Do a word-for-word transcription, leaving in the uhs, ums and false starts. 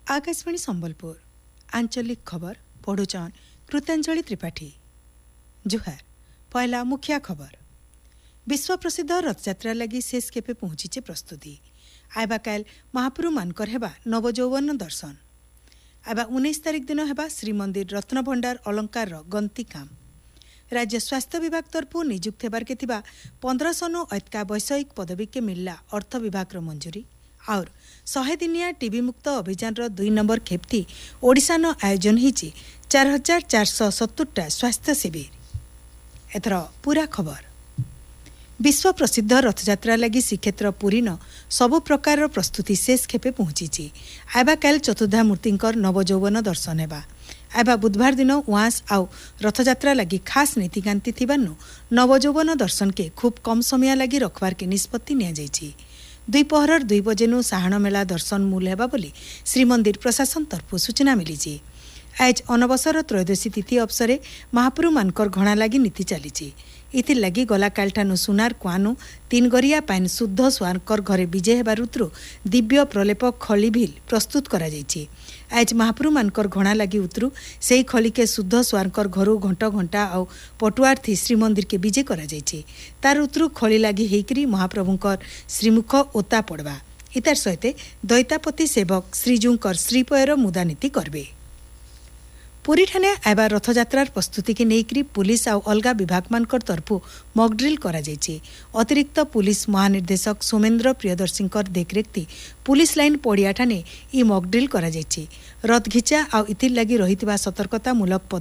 आकाशवाणी संबलपुर आंचलिक खबर पढ़ुचन कृतांजलि त्रिपाठी। जुहार पहला मुख्य खबर। विश्व प्रसिद्ध रथयात्रा लगी शेष केपे पहुंचीचे प्रस्तुति। आयबा काल महाप्रभु मानकर हेबा नवजौवन दर्शन। आयबा उन्नीस तारिख दिन हेबा श्रीमंदिर रत्नभंडार अलंकार गंती काम। राज्य स्वास्थ्य विभाग तरफ नियुक्त हेबार के थिबा पंद्रह सौ ऐतका वैषयिक पदवी के मिलला अर्थ विभाग मंजूरी। और शहे दिनिया टीबी मुक्त अभियान दुई नंबर खेप्ती ओडिशान आयोजन होईची चार हजार चार सौ सत्तरटा स्वास्थ्य शिविर। एथर पूरा खबर। विश्व प्रसिद्ध रथयात्रा लगी श्रीक्षेत्र पुरी न सबु प्रकार प्रस्तुति शेष खेपे पहुंची। आयबा काल चतुर्धा मूर्तिंकर नवजौवन दर्शन हेबा। आयबा बुधवार दिन उआस आउ रथयात्रा लगी खास नीतिकांति थिबानु नवजौवन दर्शन के खूब कम समय लगी रखवार के निष्पत्ति निया जायछि। दुईपहर दुई बजेनु साहाण मेला दर्शन मूल हेबा बोली श्रीमंदिर प्रशासन तरफ सूचना मिली। आज अनवसर त्रयोदशी तिथि अवसरे महाप्रभु मानकर घणा लगी नीति चली। इथिर लगी गला कालठानु सुनार कुआनु तीन गरिया पाइन शुद्ध स्वारकर घरे विजय हेबार उतरु दिव्य प्रलेप खली भिल प्रस्तुत करा जायछि। आज महाप्रभु मानकर घणा लगी उतरु सेई खली के शुद्ध स्वारकर घरु घंटा घंटा आउ पटुआर थी श्रीमंदिर के विजय करा जायछि। तार उतरु खली लगी हेकरी महाप्रभुंकर श्रीमुख ओता पड़वा। इतार सहित दैतापति सेवक श्रीजूंकर श्रीपयर मुदानीति करबे। पुरी ठाने आयबा रथयात्रार प्रस्तुति के नेकरी पुलिस आउ अलगा विभाग मानकर तरफु मॉकड्रिल करा जायछि। अतिरिक्त पुलिस महानिर्देशक सोमेन्द्र प्रियदर्शींकर देखरेखती पुलिस लाइन पड़िया ठाने ई मॉकड्रिल करा जायछि। रथ घिचा आउ इथिर लगी रहितबा सतर्कतामूलक